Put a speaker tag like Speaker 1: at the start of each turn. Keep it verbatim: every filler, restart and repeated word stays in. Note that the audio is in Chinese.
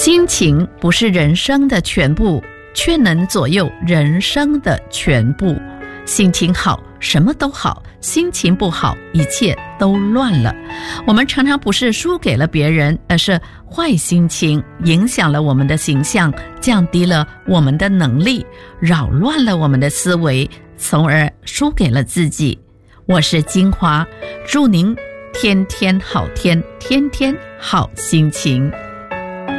Speaker 1: 心情不是人生的全部，却能左右人生的全部。心情好，什么都好；心情不好，一切都乱了。我们常常不是输给了别人，而是坏心情影响了我们的形象，降低了我们的能力，扰乱了我们的思维，从而输给了自己。我是金华，祝您天天好天，天天好心情。